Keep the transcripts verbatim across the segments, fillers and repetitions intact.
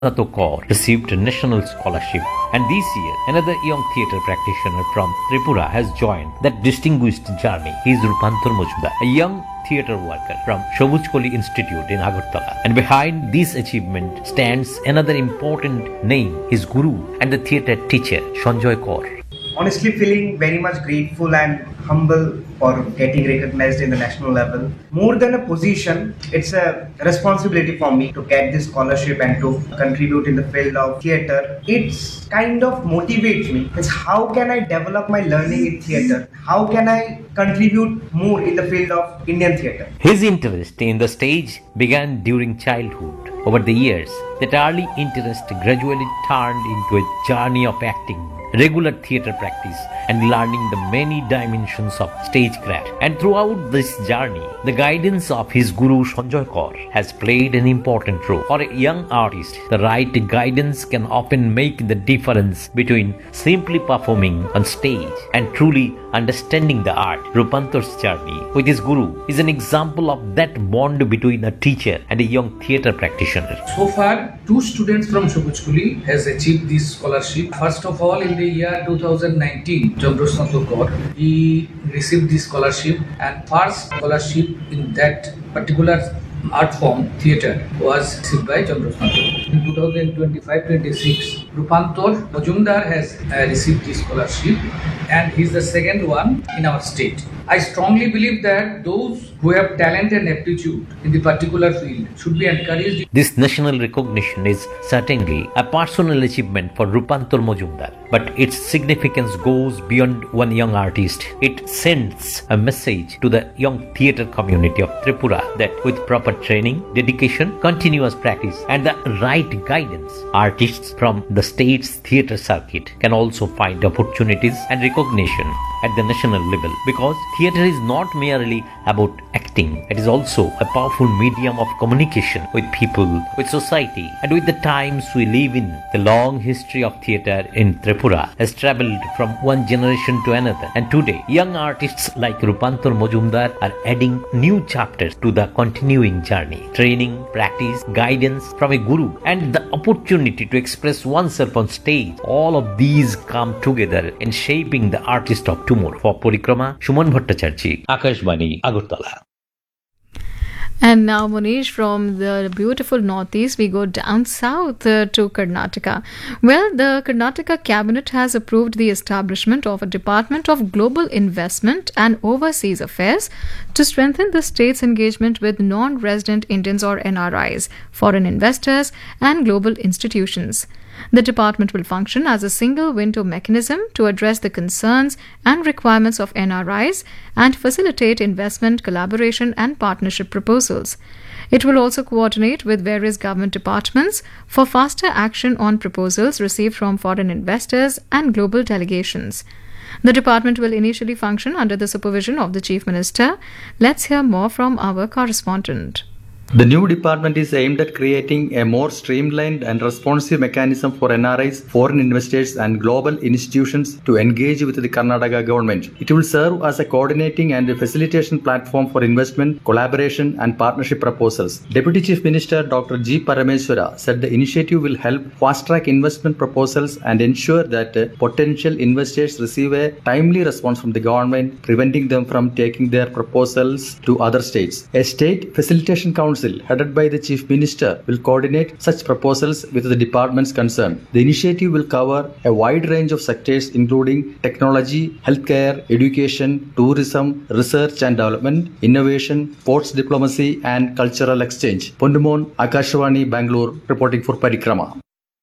Chandra Kaur received a national scholarship, and this year another young theatre practitioner from Tripura has joined that distinguished journey. He is Rupantor Majumdar, a young theatre worker from Shobuj-Koli Institute in Agartala. And behind this achievement stands another important name, his guru and the theatre teacher, Sanjoy Kaur. Honestly feeling very much grateful and humble for getting recognized in the national level. More than a position, it's a responsibility for me to get this scholarship and to contribute in the field of theatre. It's kind of motivates me. It's how can I develop my learning in theatre? How can I contribute more in the field of Indian theatre? His interest in the stage began during childhood. Over the years, that early interest gradually turned into a journey of acting, regular theatre practice, and learning the many dimensions of stagecraft. And throughout this journey, the guidance of his guru Sanjoy Kaur has played an important role. For a young artist, the right guidance can often make the difference between simply performing on stage and truly understanding the art. Rupantor's journey with his guru is an example of that bond between a teacher and a young theatre practitioner. So far, two students from Shobuj-Koli has achieved this scholarship. First of all, in the year two thousand nineteen, Chandra Kaur, he received this scholarship, and first scholarship in that particular art form, theatre, was received by Chandra Kaur. In twenty twenty-five twenty-six, Rupantor Majumdar has uh, received this scholarship, and he is the second one in our state. I strongly believe that those who have talent and aptitude in the particular field should be encouraged. This national recognition is certainly a personal achievement for Rupantor Majumdar, but its significance goes beyond one young artist. It sends a message to the young theatre community of Tripura that with proper training, dedication, continuous practice, and the right guidance, artists from the state's theatre circuit can also find opportunities and recognition at the national level, because theatre is not merely about acting. It is also a powerful medium of communication with people, with society, and with the times we live in. The long history of theatre in Tripura has travelled from one generation to another, and today young artists like Rupantor Majumdar are adding new chapters to the continuing journey. Training, practice, guidance from a guru, and the opportunity to express oneself on stage, all of these come together in shaping the artist of tomorrow. For Parikrama, Shuman Bhattacharjee, Akashvani, Agartala. And now, Monish, from the beautiful northeast, we go down south uh, to Karnataka. Well, the Karnataka cabinet has approved the establishment of a Department of Global Investment and Overseas Affairs to strengthen the state's engagement with non-resident Indians or N R Is, foreign investors, and global institutions. The department will function as a single window mechanism to address the concerns and requirements of N R Is and facilitate investment, collaboration, and partnership proposals. It will also coordinate with various government departments for faster action on proposals received from foreign investors and global delegations. The department will initially function under the supervision of the Chief Minister. Let's hear more from our correspondent. The new department is aimed at creating a more streamlined and responsive mechanism for N R Is, foreign investors, and global institutions to engage with the Karnataka government. It will serve as a coordinating and facilitation platform for investment, collaboration, and partnership proposals. Deputy Chief Minister Doctor G. Parameswara said the initiative will help fast-track investment proposals and ensure that uh, potential investors receive a timely response from the government, preventing them from taking their proposals to other states. A state facilitation council headed by the Chief Minister will coordinate such proposals with the departments concerned. The initiative will cover a wide range of sectors including technology, healthcare, education, tourism, research and development, innovation, sports diplomacy and cultural exchange. Pondumon, Akashvani, Bangalore, reporting for Parikrama.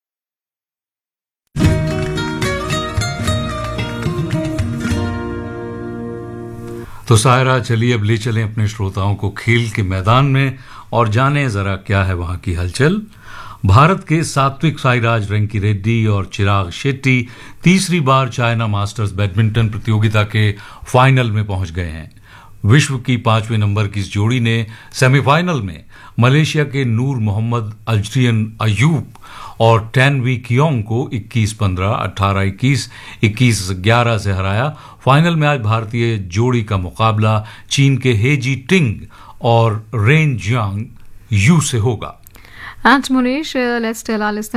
तो सायरा, चलिए अब ले चलें अपने श्रोताओं को खेल के मैदान में और जानें जरा क्या है वहां की हलचल। भारत के सात्विक साईराज रंकी रेड्डी और चिराग शेट्टी तीसरी बार चाइना मास्टर्स बैडमिंटन प्रतियोगिता के फाइनल में पहुंच गए हैं। विश्व की पांचवें नंबर की इस जोड़ी ने सेमीफाइनल में मलेशिया के नूर मोहम्मद अल्जीरियन अयूब और टैन वी कियोंग को इक्कीस पंद्रह, अठारह इक्कीस, इक्कीस ग्यारह से हराया। फाइनल में आज भारतीय जोड़ी का मुकाबला चीन के हे जी टिंग और रेन जियांग यू से होगा। And Munish, uh, let's tell our listeners